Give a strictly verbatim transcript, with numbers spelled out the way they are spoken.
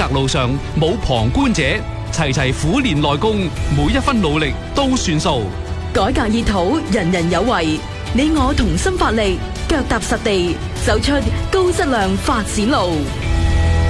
革路上冇旁觀者，齊齊苦練內功，每一分努力都算數。 改革熱土，人人有為，你我同心發力，腳踏實地，走出高質量發展路。